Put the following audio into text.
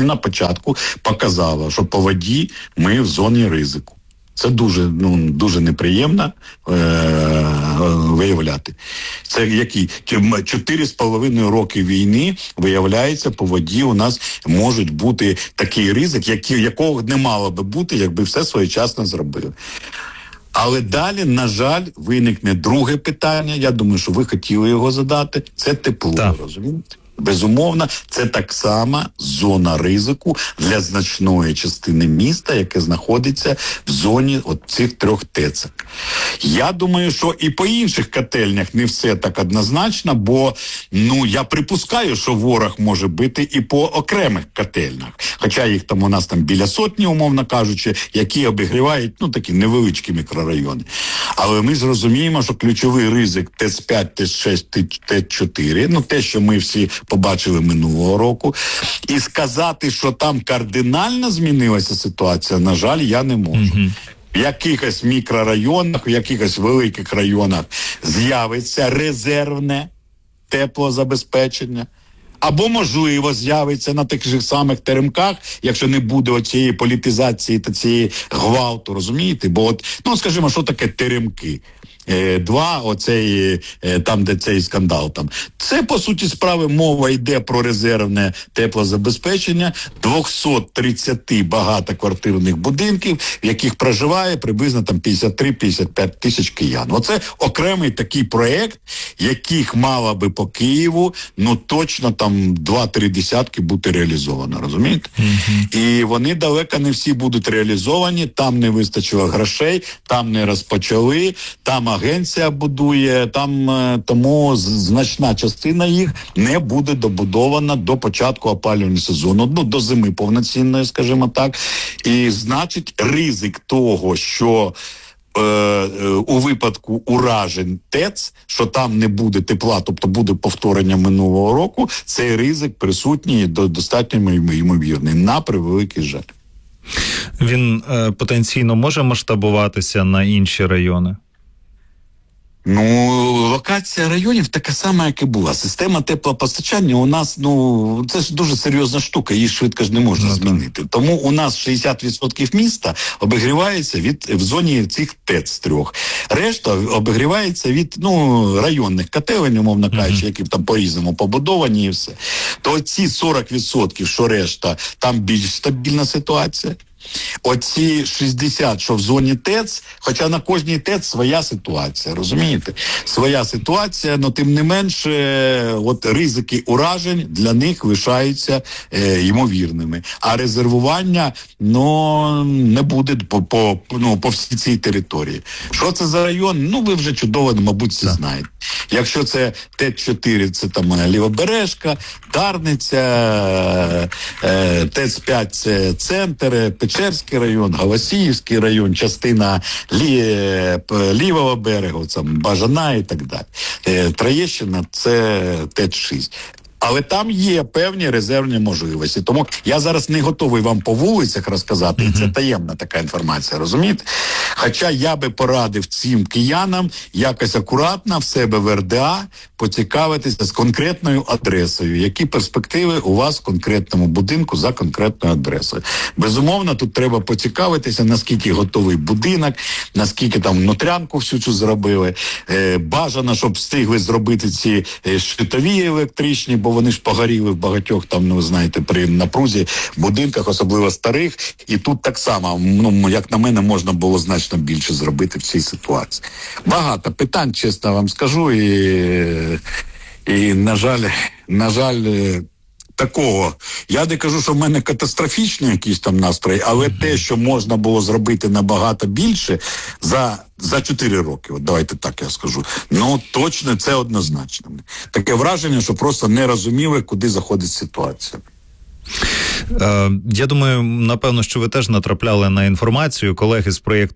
на початку показала, що по воді ми в зоні ризику. Це дуже неприємно виявляти. Це які 4,5 роки війни, виявляється, по воді у нас можуть бути такий ризик, якого не мало би бути, якби все своєчасно зробили. Але далі, на жаль, виникне друге питання, я думаю, що ви хотіли його задати, це тепло, розумієте? Безумовно, це так само зона ризику для значної частини міста, яке знаходиться в зоні цих 3 ТЕЦ. Я думаю, що і по інших котельнях не все так однозначно, бо, я припускаю, що ворог може бити і по окремих котельнях. Хоча їх там у нас біля сотні, умовно кажучи, які обігрівають, такі невеличкі мікрорайони. Але ми ж розуміємо, що ключовий ризик ТЕЦ-5, ТЕЦ-6, ТЕЦ-4, те, що ми всі побачили минулого року, і сказати, що там кардинально змінилася ситуація, на жаль, я не можу. В якихось мікрорайонах, в якихось великих районах з'явиться резервне теплозабезпечення, або, можливо, з'явиться на тих же самих теремках, якщо не буде оцієї політизації та цієї гвалту, розумієте? Бо скажімо, що таке теремки? Там, де цей скандал там. Це, по суті справи, мова йде про резервне теплозабезпечення 230 багатоквартирних будинків, в яких проживає приблизно 53-55 тисяч киян. Оце окремий такий проєкт, яких мало би по Києву, точно 2-3 десятки бути реалізовано, розумієте? І вони далеко не всі будуть реалізовані, там не вистачило грошей, там не розпочали, там агенція будує, тому значна частина їх не буде добудована до початку опалювального сезону, до зими повноцінної, скажімо так. І, значить, ризик того, що у випадку уражень ТЕЦ, що там не буде тепла, тобто буде повторення минулого року, цей ризик присутній і достатньо ймовірний, на превеликий жаль. Він потенційно може масштабуватися на інші райони? Локація районів така сама, як і була. Система теплопостачання у нас, це ж дуже серйозна штука, її швидко ж не можна змінити. Тому у нас 60% міста обігрівається в зоні цих ТЕЦ 3. Решта обігрівається від, районних котелень, умовно кажучи, які там по-різному побудовані і все. То ці 40%, що решта, там більш стабільна ситуація. Оці 60, що в зоні ТЕЦ, хоча на кожній ТЕЦ своя ситуація, розумієте? Своя ситуація, але тим не менше, ризики уражень для них лишаються ймовірними. А резервування, не буде по всій цій території. Що це за район? Ви вже чудово, мабуть, це знаєте. Якщо це ТЕЦ-4, це там Лівобережка, Дарниця, ТЕЦ-5 це центр, Печерський район, Голосіївський район, частина лівого берегу, Бажана і так далі. Троєщина – це ТЕЦ-6. Але там є певні резервні можливості. Тому я зараз не готовий вам по вулицях розказати, і це таємна така інформація, розумієте? Хоча я би порадив цим киянам якось акуратно в себе в РДА поцікавитися з конкретною адресою, які перспективи у вас в конкретному будинку за конкретною адресою. Безумовно, тут треба поцікавитися, наскільки готовий будинок, наскільки там внутрянку всю цю зробили. Бажано, щоб встигли зробити ці щитові електричні, бо вони ж погоріли в багатьох ви знаєте, при напрузі будинках, особливо старих. І тут так само, як на мене, можна було значно більше зробити в цій ситуації. Багато питань, чесно вам скажу, і на жаль, такого. Я не кажу, що в мене катастрофічний якийсь там настрій, але те, що можна було зробити набагато більше за 4 роки, давайте так я скажу, точно це однозначно. Таке враження, що просто не розуміли, куди заходить ситуація. Я думаю, напевно, що ви теж натрапляли на інформацію. Колеги з проєкту